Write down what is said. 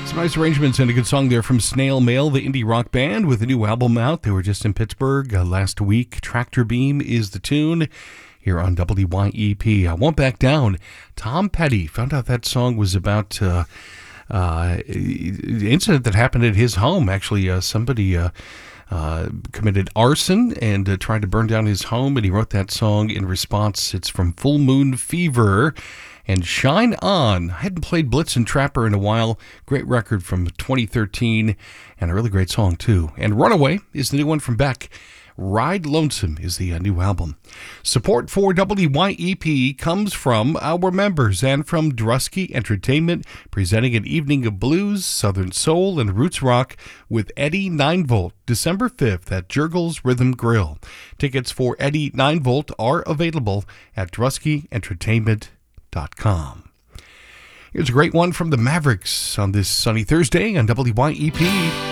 Some nice arrangements and a good song there from Snail Mail, the indie rock band with a new album out. They were just in Pittsburgh last week. Tractor Beam is the tune here on WYEP. I Won't Back Down. Tom Petty found out that song was about the incident that happened at his home. Actually, somebody committed arson and tried to burn down his home, and he wrote that song in response. It's from Full Moon Fever and Shine On. I hadn't played Blitzen Trapper in a while. Great record from 2013 and a really great song too. And Runaway is the new one from Beck. Ride Lonesome is the new album. Support for WYEP comes from our members and from Drusky Entertainment, presenting an evening of blues, southern soul, and roots rock with Eddie 9V, December 5th at Jurgles Rhythm Grill. Tickets for Eddie 9V are available at druskyentertainment.com. Here's a great one from the Mavericks on this sunny Thursday on WYEP.